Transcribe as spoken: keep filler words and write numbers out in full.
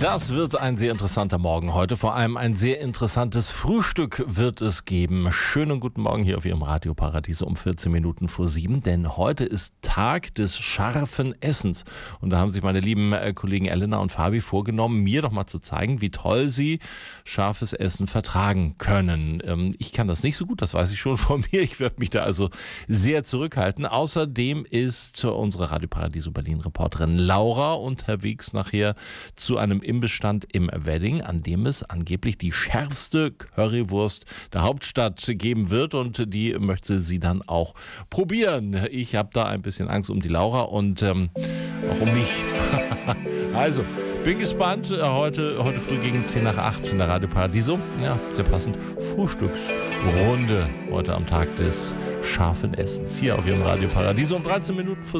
Das wird ein sehr interessanter Morgen heute. Vor allem ein sehr interessantes Frühstück wird es geben. Schönen guten Morgen hier auf Ihrem Radioparadies um vierzehn Minuten vor sieben. Denn heute ist Tag des scharfen Essens. Und da haben sich meine lieben Kollegen Elena und Fabi vorgenommen, mir doch mal zu zeigen, wie toll sie scharfes Essen vertragen können. Ich kann das nicht so gut, das weiß ich schon von mir. Ich werde mich da also sehr zurückhalten. Außerdem ist unsere Radioparadies Berlin-Reporterin Laura unterwegs nachher zu einem Imbissstand im Wedding, an dem es angeblich die schärfste Currywurst der Hauptstadt geben wird, und die möchte sie dann auch probieren. Ich habe da ein bisschen Angst um die Laura und ähm, auch um mich. Also, bin gespannt. Heute, heute früh gegen zehn nach acht in der Radioparadiso. Ja, sehr passend. Frühstücksrunde heute am Tag des scharfen Essens hier auf Ihrem Radioparadiso um dreizehn Minuten vor